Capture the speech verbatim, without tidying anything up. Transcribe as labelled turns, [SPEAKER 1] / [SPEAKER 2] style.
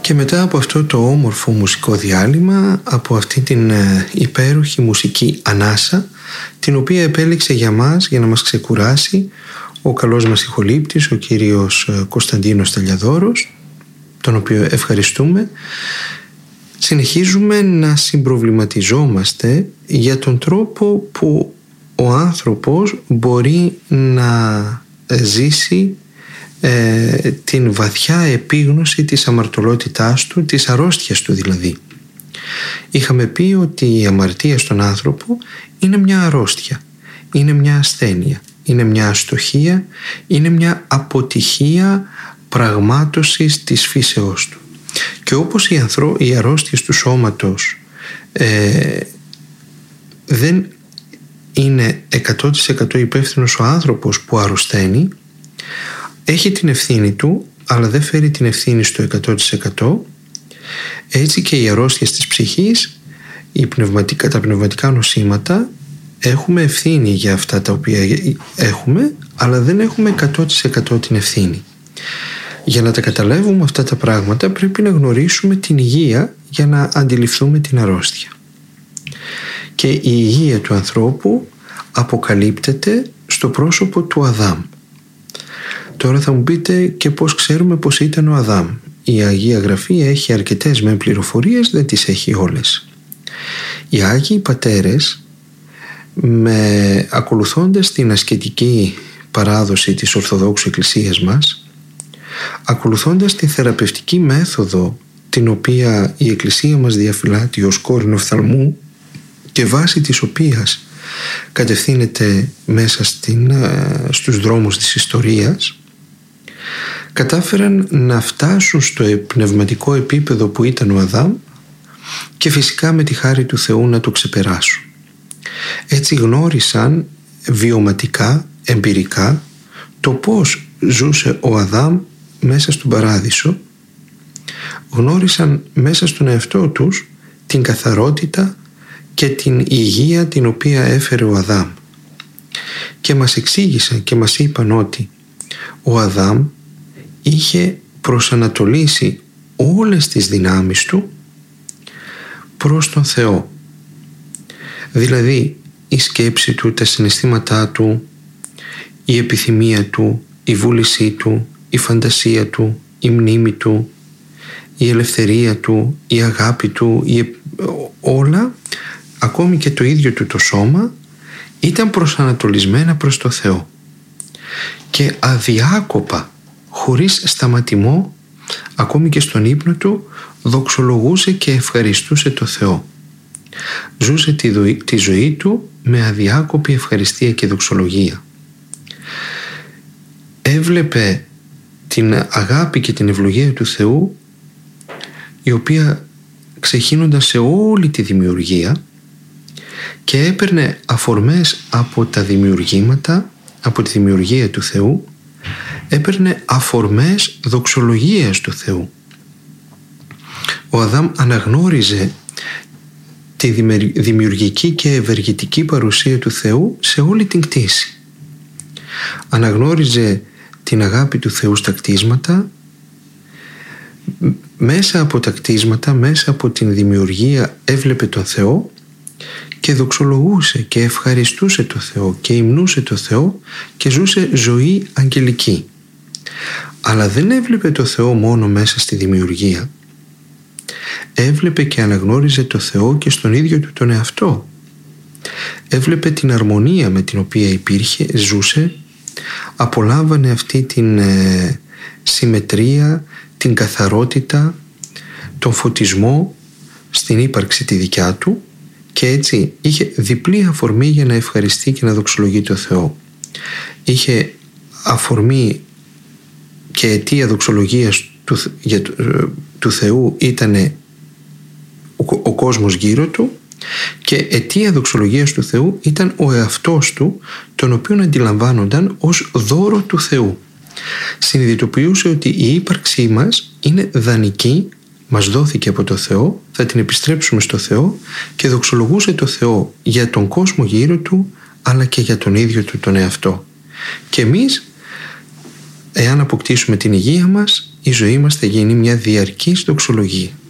[SPEAKER 1] Και μετά από αυτό το όμορφο μουσικό διάλειμμα, από αυτή την υπέροχη μουσική ανάσα, την οποία επέλεξε για μας, για να μας ξεκουράσει, ο καλός μας ηχολήπτης, ο κύριος Κωνσταντίνος Ταλιαδόρος, τον οποίο ευχαριστούμε, συνεχίζουμε να συμπροβληματιζόμαστε για τον τρόπο που ο άνθρωπος μπορεί να ζήσει ε, την βαθιά επίγνωση της αμαρτωλότητάς του, της αρρώστιας του δηλαδή. Είχαμε πει ότι η αμαρτία στον άνθρωπο είναι μια αρρώστια, είναι μια ασθένεια, είναι μια αστοχία, είναι μια αποτυχία πραγμάτωσης της φύσεώς του. Και όπως οι, ανθρω... οι αρρώστιες του σώματος ε, δεν είναι εκατό τοις εκατό υπεύθυνος ο άνθρωπος που αρρωσταίνει, έχει την ευθύνη του, αλλά δεν φέρει την ευθύνη στο εκατό τοις εκατό. Έτσι και οι αρρώστιες της ψυχής, οι πνευματικά, τα πνευματικά νοσήματα, έχουμε ευθύνη για αυτά τα οποία έχουμε, αλλά δεν έχουμε εκατό τοις εκατό την ευθύνη. Για να τα καταλάβουμε αυτά τα πράγματα πρέπει να γνωρίσουμε την υγεία για να αντιληφθούμε την αρρώστια. Και η υγεία του ανθρώπου αποκαλύπτεται στο πρόσωπο του Αδάμ. Τώρα θα μου πείτε, και πώς ξέρουμε πως ήταν ο Αδάμ? Η Αγία Γραφή έχει αρκετές με πληροφορίες, δεν τις έχει όλες. Οι Άγιοι Πατέρες, με, ακολουθώντας την ασκετική παράδοση της Ορθοδόξου Εκκλησίας μας, ακολουθώντας τη θεραπευτική μέθοδο την οποία η Εκκλησία μας διαφυλάττει ως κόρηνο οφθαλμού και βάσει της οποίας κατευθύνεται μέσα στην, στους δρόμους της ιστορίας, κατάφεραν να φτάσουν στο πνευματικό επίπεδο που ήταν ο Αδάμ και φυσικά με τη χάρη του Θεού να το ξεπεράσουν. Έτσι γνώρισαν βιωματικά, εμπειρικά, το πώς ζούσε ο Αδάμ μέσα στον παράδεισο, γνώρισαν μέσα στον εαυτό τους την καθαρότητα και την υγεία την οποία έφερε ο Αδάμ, και μας εξήγησαν και μας είπαν ότι ο Αδάμ είχε προσανατολίσει όλες τις δυνάμεις του προς τον Θεό. Δηλαδή η σκέψη του, τα συναισθήματά του, η επιθυμία του, η βούλησή του, η φαντασία του, η μνήμη του, η ελευθερία του, η αγάπη του, η... όλα, ακόμη και το ίδιο του το σώμα, ήταν προσανατολισμένα προς το Θεό. Και αδιάκοπα, χωρίς σταματημό, ακόμη και στον ύπνο του, δοξολογούσε και ευχαριστούσε το Θεό. Ζούσε τη, δο... τη ζωή του με αδιάκοπη ευχαριστία και δοξολογία. Έβλεπε την αγάπη και την ευλογία του Θεού, η οποία ξεχύνονταν σε όλη τη δημιουργία, και έπαιρνε αφορμές από τα δημιουργήματα, από τη δημιουργία του Θεού, έπαιρνε αφορμές δοξολογίας του Θεού. Ο Αδάμ αναγνώριζε τη δημιουργική και ευεργετική παρουσία του Θεού σε όλη την κτήση. Αναγνώριζε την αγάπη του Θεού στα κτίσματα, μέσα από τα κτίσματα, μέσα από την δημιουργία έβλεπε τον Θεό και δοξολογούσε και ευχαριστούσε το Θεό και υμνούσε το Θεό και ζούσε ζωή αγγελική. Αλλά δεν έβλεπε το Θεό μόνο μέσα στη δημιουργία. Έβλεπε και αναγνώριζε το Θεό και στον ίδιο του τον εαυτό. Έβλεπε την αρμονία με την οποία υπήρχε, ζούσε, απολάμβανε αυτή την ε, συμμετρία, την καθαρότητα, τον φωτισμό στην ύπαρξη τη δικιά του, και έτσι είχε διπλή αφορμή για να ευχαριστεί και να δοξολογεί το Θεό. Είχε αφορμή και αιτία δοξολογίας του, για, του Θεού ήταν ο, ο κόσμος γύρω του, και αιτία δοξολογίας του Θεού ήταν ο εαυτός του, τον οποίον αντιλαμβάνονταν ως δώρο του Θεού. Συνειδητοποιούσε ότι η ύπαρξή μας είναι δανεική, μας δόθηκε από το Θεό, θα την επιστρέψουμε στο Θεό, και δοξολογούσε το Θεό για τον κόσμο γύρω του, αλλά και για τον ίδιο του τον εαυτό. Και εμείς, εάν αποκτήσουμε την υγεία μας, η ζωή μας θα γίνει μια διαρκής δοξολογία.